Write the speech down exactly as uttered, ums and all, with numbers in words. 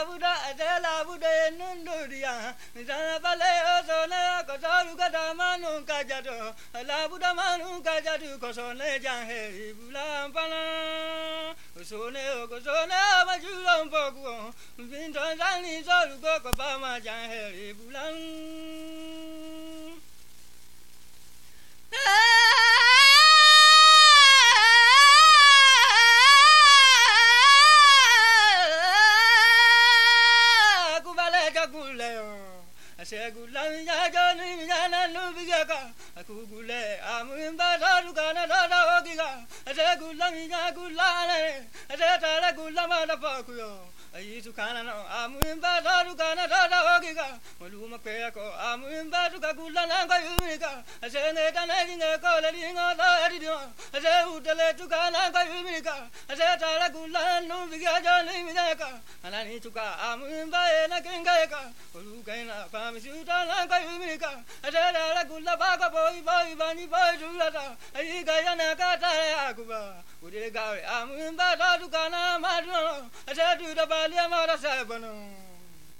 Buddha Adela Buddha Nunduria, Pale Osone, Kosaru Katamanu Kajato, La Buddha Manu Kajatu, Kosone Janhe, Bulam Pala, Sone, Kosone, Majulam Pogo, Vinton Soruko, Kopama Janhe, Bulam. Segulan Yajani Yana Nubiaka, a Kugule, Amimba Dukana Dogiga, a Segulan Yagulane, a Zeta Gulama da Pakuyo, a Yisukana, Amimba Dukana Dogiga, Maluma Peako, Amimba Dukagulana Gayumika, a Senata Naginga calling on the Edition, a Zeutale Tukana Gayumika, a Zeta Gulan Nubiga Janimika, and I need to go Amimba and a Kingaka, Ulukana, Pamisuta, Lanka, I said, I could love a boy, boy, bunny, boy, Julata, I Gayana Kata Akuba, would you go? I'm in Bata Tukana, Madro, I said to the Balia Mara Sabano.